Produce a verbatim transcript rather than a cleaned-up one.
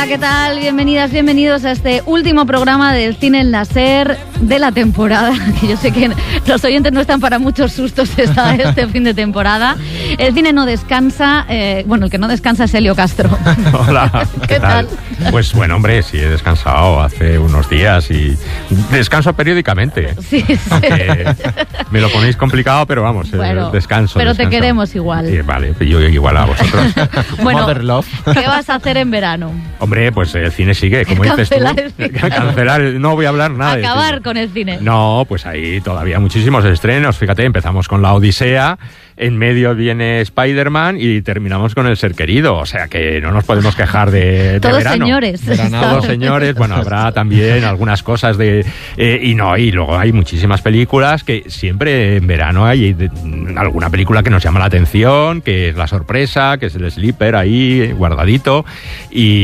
Hola, ¿qué tal? Bienvenidas, bienvenidos a este último programa del Cine en la SER de la temporada, que yo sé que los oyentes no están para muchos sustos esta, este fin de temporada. El cine no descansa, eh, bueno, el que no descansa es Helio Castro. Hola, ¿qué, ¿Qué tal? tal? Pues bueno, hombre, sí he descansado hace unos días y descanso periódicamente. Sí, sí. Aunque me lo ponéis complicado, pero vamos, bueno, descanso. Pero descanso. Te queremos igual. Sí, vale, yo igual a vosotros. Bueno, ¿qué vas a hacer en verano? Hombre, pues el cine sigue, como dices tú. Cancelar el cine. Cancelar, no voy a hablar nada. Acabar con el cine. No, pues ahí todavía muchísimos estrenos. Fíjate, empezamos con La Odisea, en medio viene Spider-Man y terminamos con El Ser Querido. O sea que no nos podemos quejar de, de Todos verano. señores. Todos señores. Bueno, habrá también algunas cosas de... Eh, y no, y luego hay muchísimas películas que siempre en verano hay de, alguna película que nos llama la atención, que es la sorpresa, que es el sleeper ahí guardadito. Y